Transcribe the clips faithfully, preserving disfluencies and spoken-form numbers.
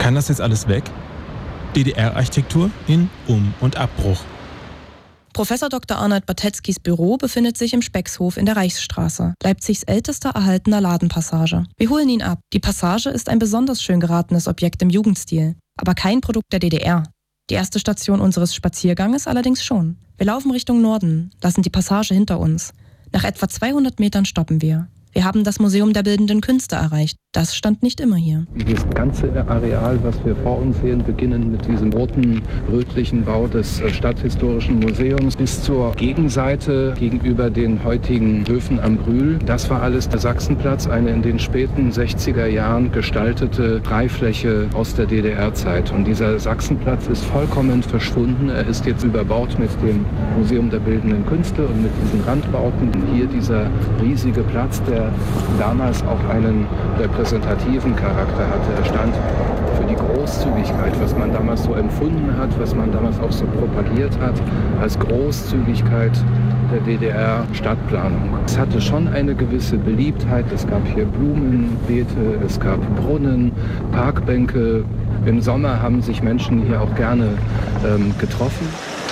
Kann das jetzt alles weg? D D R-Architektur in Um- und Abbruch. Professor Doktor Arnold Bartetzkys Büro befindet sich im Speckshof in der Reichsstraße, Leipzigs ältester erhaltener Ladenpassage. Wir holen ihn ab. Die Passage ist ein besonders schön geratenes Objekt im Jugendstil, aber kein Produkt der D D R. Die erste Station unseres Spazierganges allerdings schon. Wir laufen Richtung Norden, lassen die Passage hinter uns. Nach etwa zweihundert Metern stoppen wir. Wir haben das Museum der Bildenden Künste erreicht. Das stand nicht immer hier. Das ganze Areal, was wir vor uns sehen, beginnen mit diesem roten, rötlichen Bau des Stadthistorischen Museums bis zur Gegenseite gegenüber den heutigen Höfen am Brühl. Das war alles der Sachsenplatz, eine in den späten sechziger Jahren gestaltete Freifläche aus der D D R-Zeit. Und dieser Sachsenplatz ist vollkommen verschwunden. Er ist jetzt überbaut mit dem Museum der Bildenden Künste und mit diesen Randbauten. Hier dieser riesige Platz, der damals auch einen repräsentativen Charakter hatte. Er stand für die Großzügigkeit, was man damals so empfunden hat, was man damals auch so propagiert hat, als Großzügigkeit der D D R-Stadtplanung. Es hatte schon eine gewisse Beliebtheit. Es gab hier Blumenbeete, es gab Brunnen, Parkbänke. Im Sommer haben sich Menschen hier auch gerne ähm, getroffen.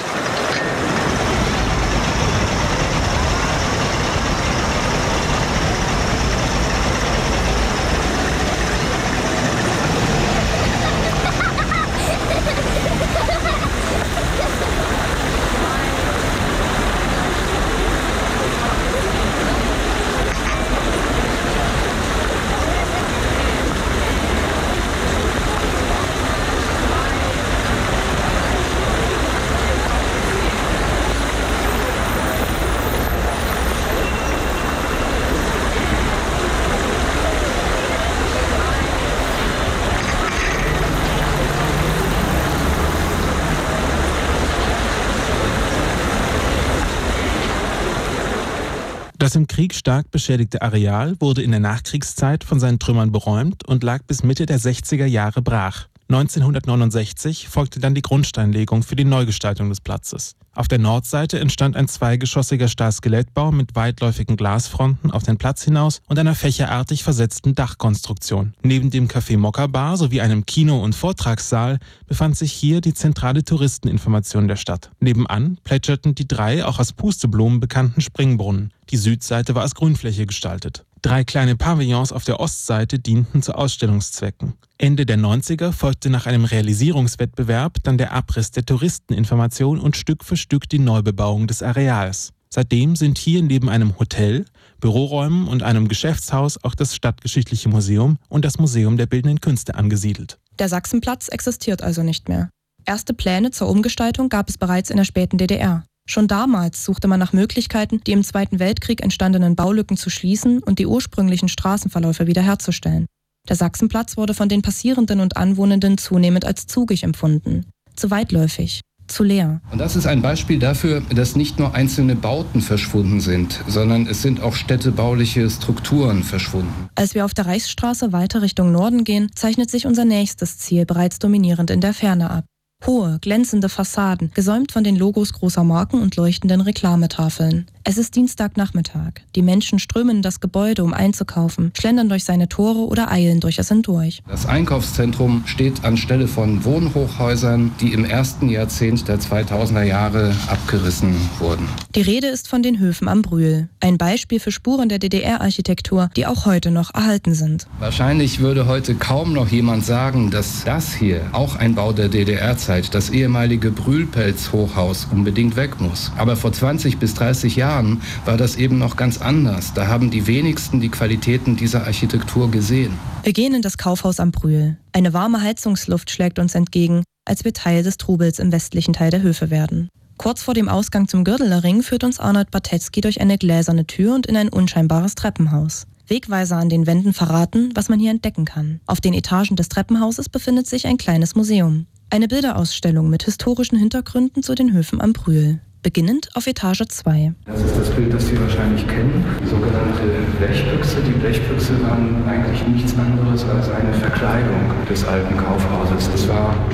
Das im Krieg stark beschädigte Areal wurde in der Nachkriegszeit von seinen Trümmern beräumt und lag bis Mitte der sechziger Jahre brach. neunzehnhundertneunundsechzig folgte dann die Grundsteinlegung für die Neugestaltung des Platzes. Auf der Nordseite entstand ein zweigeschossiger Stahlskelettbau mit weitläufigen Glasfronten auf den Platz hinaus und einer fächerartig versetzten Dachkonstruktion. Neben dem Café Mokka Bar sowie einem Kino- und Vortragssaal befand sich hier die zentrale Touristeninformation der Stadt. Nebenan plätscherten die drei auch aus Pusteblumen bekannten Springbrunnen. Die Südseite war als Grünfläche gestaltet. Drei kleine Pavillons auf der Ostseite dienten zu Ausstellungszwecken. Ende der neunziger folgte nach einem Realisierungswettbewerb dann der Abriss der Touristeninformation und Stück für Stück die Neubebauung des Areals. Seitdem sind hier neben einem Hotel, Büroräumen und einem Geschäftshaus auch das Stadtgeschichtliche Museum und das Museum der Bildenden Künste angesiedelt. Der Sachsenplatz existiert also nicht mehr. Erste Pläne zur Umgestaltung gab es bereits in der späten D D R. Schon damals suchte man nach Möglichkeiten, die im Zweiten Weltkrieg entstandenen Baulücken zu schließen und die ursprünglichen Straßenverläufe wiederherzustellen. Der Sachsenplatz wurde von den Passierenden und Anwohnenden zunehmend als zugig empfunden, zu weitläufig, zu leer. Und das ist ein Beispiel dafür, dass nicht nur einzelne Bauten verschwunden sind, sondern es sind auch städtebauliche Strukturen verschwunden. Als wir auf der Reichsstraße weiter Richtung Norden gehen, zeichnet sich unser nächstes Ziel bereits dominierend in der Ferne ab. Hohe, glänzende Fassaden, gesäumt von den Logos großer Marken und leuchtenden Reklametafeln. Es ist Dienstagnachmittag. Die Menschen strömen in das Gebäude, um einzukaufen, schlendern durch seine Tore oder eilen durch es hindurch. Das Einkaufszentrum steht anstelle von Wohnhochhäusern, die im ersten Jahrzehnt der zweitausender Jahre abgerissen wurden. Die Rede ist von den Höfen am Brühl. Ein Beispiel für Spuren der D D R-Architektur, die auch heute noch erhalten sind. Wahrscheinlich würde heute kaum noch jemand sagen, dass das hier, auch ein Bau der D D R-Zeit, das ehemalige Brühlpelz-Hochhaus, unbedingt weg muss. Aber vor zwanzig bis dreißig Jahren war das eben noch ganz anders. Da haben die wenigsten die Qualitäten dieser Architektur gesehen. Wir gehen in das Kaufhaus am Brühl. Eine warme Heizungsluft schlägt uns entgegen, als wir Teil des Trubels im westlichen Teil der Höfe werden. Kurz vor dem Ausgang zum Gürdeler Ring führt uns Arnold Bartetzky durch eine gläserne Tür und in ein unscheinbares Treppenhaus. Wegweiser an den Wänden verraten, was man hier entdecken kann. Auf den Etagen des Treppenhauses befindet sich ein kleines Museum. Eine Bilderausstellung mit historischen Hintergründen zu den Höfen am Brühl. Beginnend auf Etage zwei. Das ist das Bild, das Sie wahrscheinlich kennen, die sogenannte Blechbüchse. Die Blechbüchse waren eigentlich nichts anderes als eine Verkleidung des alten Kaufhauses. Es war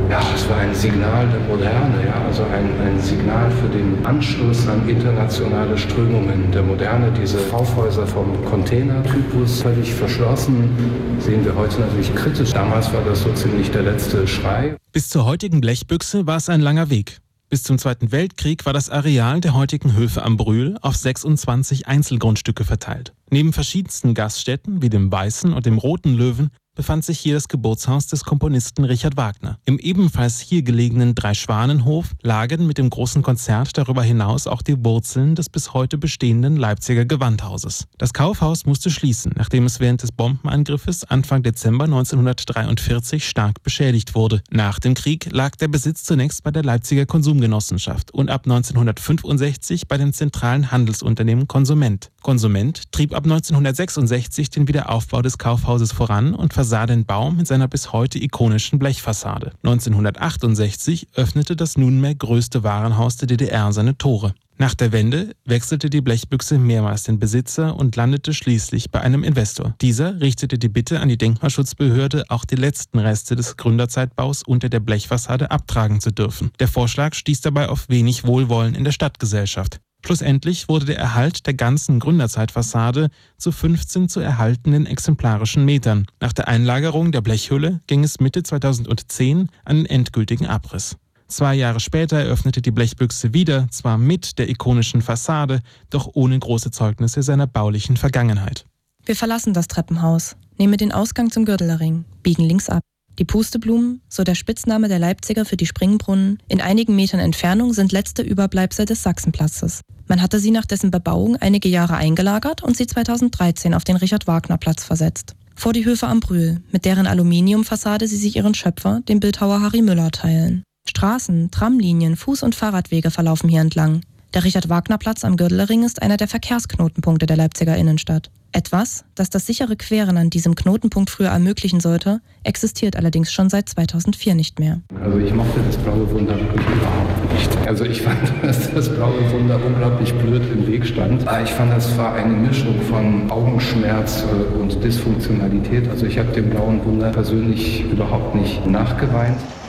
Ja, es war ein Signal der Moderne, ja, also ein, ein Signal für den Anschluss an internationale Strömungen der Moderne. Diese Kaufhäuser vom Containertypus, völlig verschlossen, sehen wir heute natürlich kritisch. Damals war das so ziemlich der letzte Schrei. Bis zur heutigen Blechbüchse war es ein langer Weg. Bis zum Zweiten Weltkrieg war das Areal der heutigen Höfe am Brühl auf sechsundzwanzig Einzelgrundstücke verteilt. Neben verschiedensten Gaststätten wie dem Weißen und dem Roten Löwen befand sich hier das Geburtshaus des Komponisten Richard Wagner. Im ebenfalls hier gelegenen Dreischwanenhof lagen mit dem großen Konzert darüber hinaus auch die Wurzeln des bis heute bestehenden Leipziger Gewandhauses. Das Kaufhaus musste schließen, nachdem es während des Bombenangriffes Anfang Dezember neunzehnhundertdreiundvierzig stark beschädigt wurde. Nach dem Krieg lag der Besitz zunächst bei der Leipziger Konsumgenossenschaft und ab neunzehnhundertfünfundsechzig bei dem zentralen Handelsunternehmen Konsument. Konsument trieb ab neunzehnhundertsechsundsechzig den Wiederaufbau des Kaufhauses voran und versah den Bau mit seiner bis heute ikonischen Blechfassade. neunzehnhundertachtundsechzig öffnete das nunmehr größte Warenhaus der D D R seine Tore. Nach der Wende wechselte die Blechbüchse mehrmals den Besitzer und landete schließlich bei einem Investor. Dieser richtete die Bitte an die Denkmalschutzbehörde, auch die letzten Reste des Gründerzeitbaus unter der Blechfassade abtragen zu dürfen. Der Vorschlag stieß dabei auf wenig Wohlwollen in der Stadtgesellschaft. Schlussendlich wurde der Erhalt der ganzen Gründerzeitfassade zu fünfzehn zu erhaltenen exemplarischen Metern. Nach der Einlagerung der Blechhülle ging es Mitte zweitausendzehn an den endgültigen Abriss. Zwei Jahre später eröffnete die Blechbüchse wieder, zwar mit der ikonischen Fassade, doch ohne große Zeugnisse seiner baulichen Vergangenheit. Wir verlassen das Treppenhaus, nehmen den Ausgang zum Gürtelering, biegen links ab. Die Pusteblumen, so der Spitzname der Leipziger für die Springbrunnen, in einigen Metern Entfernung sind letzte Überbleibsel des Sachsenplatzes. Man hatte sie nach dessen Bebauung einige Jahre eingelagert und sie zweitausenddreizehn auf den Richard-Wagner-Platz versetzt. Vor die Höfe am Brühl, mit deren Aluminiumfassade sie sich ihren Schöpfer, den Bildhauer Harry Müller, teilen. Straßen, Tramlinien, Fuß- und Fahrradwege verlaufen hier entlang. Der Richard-Wagner-Platz am Gürtelring ist einer der Verkehrsknotenpunkte der Leipziger Innenstadt. Etwas, das das sichere Queren an diesem Knotenpunkt früher ermöglichen sollte, existiert allerdings schon seit zweitausendvier nicht mehr. Also ich mochte das Blaue Wunder wirklich überhaupt nicht. Also ich fand, dass das Blaue Wunder unglaublich blöd im Weg stand. Ich fand, das war eine Mischung von Augenschmerz und Dysfunktionalität. Also ich habe dem Blauen Wunder persönlich überhaupt nicht nachgeweint.